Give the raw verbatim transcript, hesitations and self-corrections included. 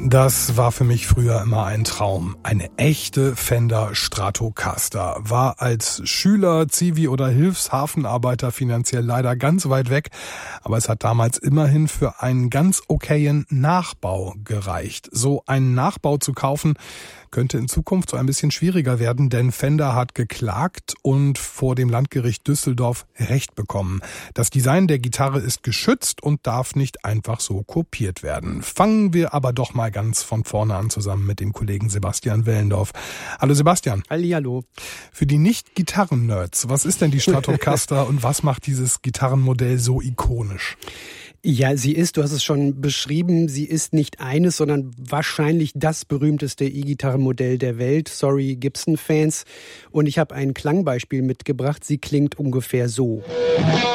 Das war für mich früher immer ein Traum. Eine echte Fender Stratocaster. War als Schüler, Zivi oder Hilfshafenarbeiter finanziell leider ganz weit weg. Aber es hat damals immerhin für einen ganz okayen Nachbau gereicht. So einen Nachbau zu kaufen, könnte in Zukunft so ein bisschen schwieriger werden, denn Fender hat geklagt und vor dem Landgericht Düsseldorf Recht bekommen. Das Design der Gitarre ist geschützt und darf nicht einfach so kopiert werden. Fangen wir aber doch mal ganz von vorne an zusammen mit dem Kollegen Sebastian Wellendorf. Hallo Sebastian. Hallihallo. Für die Nicht-Gitarren-Nerds, was ist denn die Stratocaster und was macht dieses Gitarrenmodell so ikonisch? Ja, sie ist, du hast es schon beschrieben, sie ist nicht eines, sondern wahrscheinlich das berühmteste E-Gitarrenmodell der Welt. Sorry, Gibson-Fans. Und ich habe ein Klangbeispiel mitgebracht. Sie klingt ungefähr so.